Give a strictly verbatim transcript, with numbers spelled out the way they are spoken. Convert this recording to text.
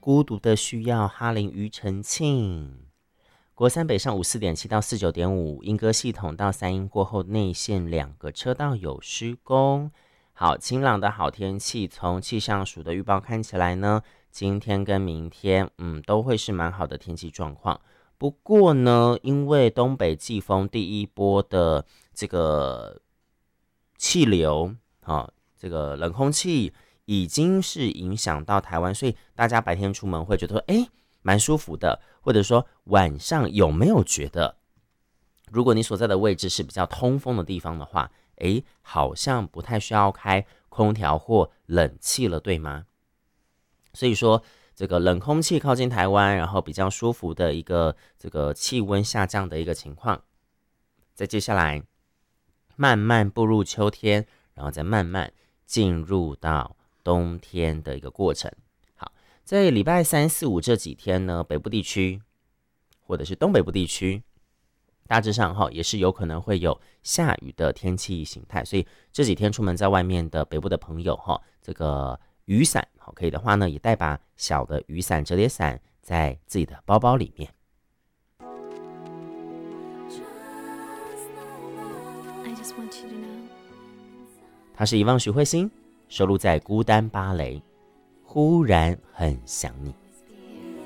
孤独的需要，哈林庾澄庆。国三北上五四点七到四九点五，莺歌系统到三莺过后内线两个车道有施工。好，晴朗的好天气，从气象署的预报看起来呢，今天跟明天，嗯，都会是蛮好的天气状况。不过呢，因为东北季风第一波的这个气流，啊，这个冷空气已经是影响到台湾，所以大家白天出门会觉得说，哎，蛮舒服的。或者说晚上有没有觉得，如果你所在的位置是比较通风的地方的话，诶，好像不太需要开空调或冷气了，对吗？所以说这个冷空气靠近台湾，然后比较舒服的一个这个气温下降的一个情况，在接下来慢慢步入秋天，然后再慢慢进入到冬天的一个过程。在礼拜三、四、五这几天呢，北部地区或者是东北部地区，大致上哈也是有可能会有下雨的天气形态，所以这几天出门在外面的北部的朋友哈，这个雨伞可以的话呢，也带把小的雨伞、折叠伞在自己的包包里面。他是遗忘许慧欣，收录在《孤单芭蕾》。忽然很想你。